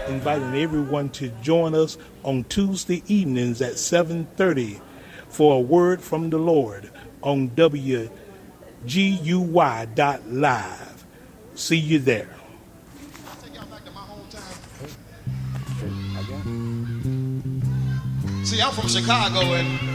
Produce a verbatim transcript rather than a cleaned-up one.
inviting everyone to join us on Tuesday evenings at seven thirty for a word from the Lord on W G U Y dot live. See you there. I'll take y'all back to my hometown. See, I'm from Chicago, and